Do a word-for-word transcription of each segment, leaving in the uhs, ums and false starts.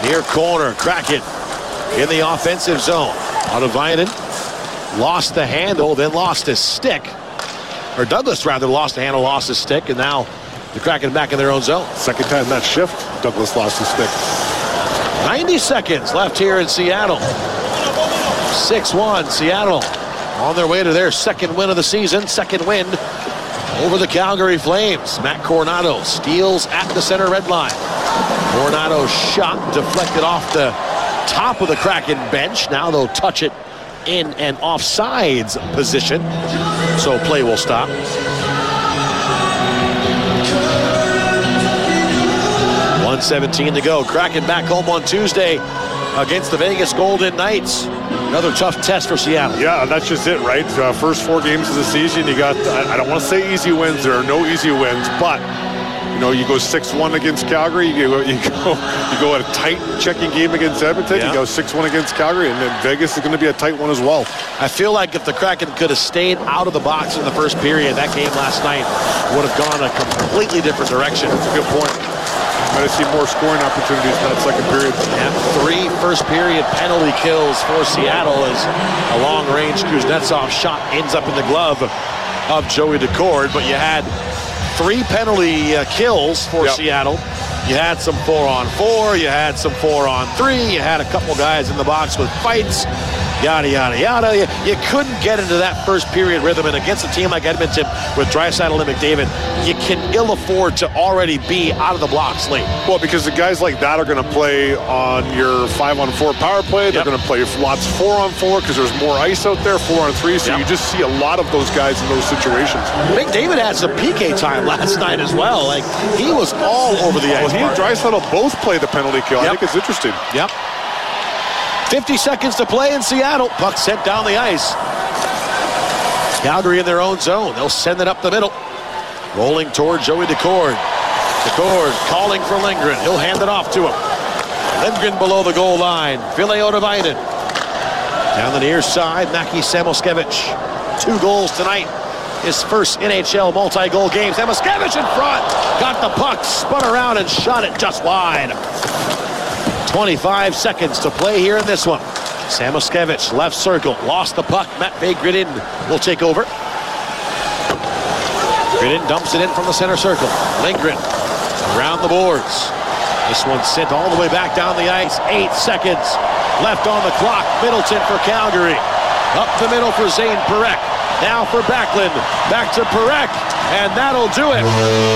Near corner, Kraken in the offensive zone. Otavainen lost the handle, then lost his stick. Or Douglas, rather, lost the handle, lost his stick, and now the Kraken back in their own zone. Second time that shift, Douglas lost his stick. ninety seconds left here in Seattle. six one, Seattle on their way to their second win of the season, second win over the Calgary Flames. Matt Coronado steals at the center red line. Coronado's shot deflected off the top of the Kraken bench. Now they'll touch it in an offsides position, so play will stop. one seventeen to go. Kraken back home on Tuesday against the Vegas Golden Knights. Another tough test for Seattle. Yeah, that's just it, right? Uh, first four games of the season, you got, I, I don't want to say easy wins. There are no easy wins, but you know, you go six one against Calgary, you go, you go, you go at a tight checking game against Edmonton, yeah. You go six one against Calgary, and then Vegas is going to be a tight one as well. I feel like if the Kraken could have stayed out of the box in the first period, that game last night would have gone a completely different direction. That's a good point. Might have seen more scoring opportunities in that second period. Yeah, three first period penalty kills for Seattle as a long-range Kuznetsov shot ends up in the glove of Joey Decord, but you had three penalty uh, kills for yep. Seattle. You had some four on four, you had some four on three, you had a couple guys in the box with fights, yada, yada, yada. You, you couldn't get into that first period rhythm, and against a team like Edmonton with Draisaitl and McDavid, you can ill afford to already be out of the blocks late. Well, because the guys like that are going to play on your five on four power play. They're yep. going to play lots four on four because there's more ice out there, four on three, so yep. you just see a lot of those guys in those situations. McDavid had some P K time last night as well. Like, he was all over the ice. Well, he and Draisaitl both play the penalty kill. Yep. I think it's interesting. Yep. fifty seconds to play in Seattle. Puck sent down the ice. Calgary in their own zone. They'll send it up the middle. Rolling toward Joey Decord. Decord calling for Lindgren. He'll hand it off to him. Lindgren below the goal line. Ville Otavainen. Down the near side, Mackie Samoskevich. Two goals tonight. His first N H L multi-goal game. Samoskevich in front. Got the puck, spun around and shot it just wide. twenty-five seconds to play here in this one. Samoskevich, left circle, lost the puck. Matvei Gridin will take over. Gridin dumps it in from the center circle. Lindgren around the boards. This one sent all the way back down the ice. Eight seconds left on the clock. Middleton for Calgary. Up the middle for Zane Parekh. Now for Backlund. Back to Parekh. And that'll do it.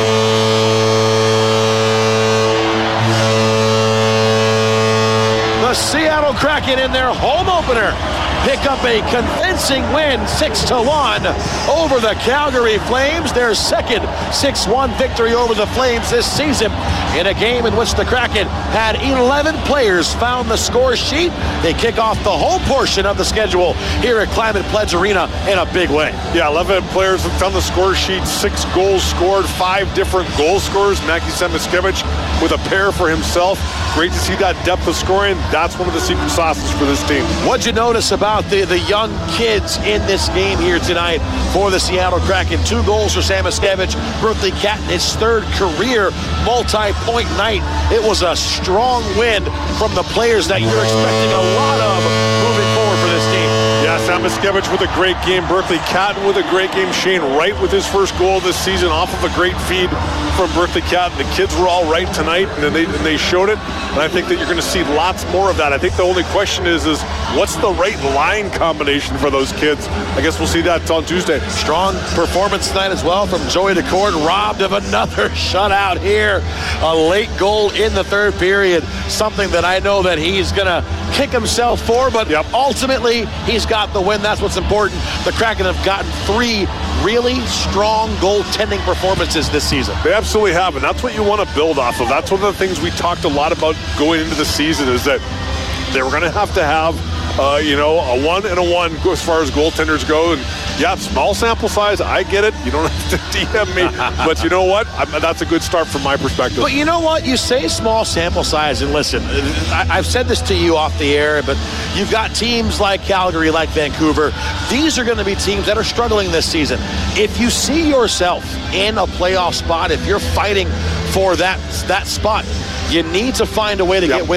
The Seattle Kraken in their home opener pick up a convincing win, six to one over the Calgary Flames. Their second six one victory over the Flames this season in a game in which the Kraken had eleven players found the score sheet. They kick off the home portion of the schedule here at Climate Pledge Arena in a big way. Yeah, eleven players found the score sheet, six goals scored, five different goal scorers. Mackie Samoskevich with a pair for himself. Great to see that depth of scoring. That's one of the secret sauces for this team. What'd you notice about the, the young kids in this game here tonight for the Seattle Kraken? Two goals for Samoskevich. Berkeley Catton, his third career multi-point night. It was a strong win from the players that you're expecting a lot of moving forward for this team. Yeah, Samoskevich with a great game. Berkeley Catton with a great game. Shane Wright with his first goal this season off of a great feed from Berkeley Catton. The kids were all right tonight, and they, and they showed it. And I think that you're going to see lots more of that. I think the only question is, is what's the right line combination for those kids? I guess we'll see that on Tuesday. Strong performance tonight as well from Joey Decord, robbed of another shutout here. A late goal in the third period, something that I know that he's going to kick himself for, but yep. ultimately he's got the win. That's what's important. The Kraken have gotten three really strong goaltending performances this season. They absolutely have, and that's what you want to build off of. That's one of the things we talked a lot about going into the season, is that they were going to have to have Uh, you know, a one and a one as far as goaltenders go. And yeah, small sample size, I get it. You don't have to D M me. But you know what? I'm, that's a good start from my perspective. But you know what? You say small sample size, and listen, I, I've said this to you off the air, but you've got teams like Calgary, like Vancouver. These are going to be teams that are struggling this season. If you see yourself in a playoff spot, if you're fighting for that, that spot, you need to find a way to yep. get wins.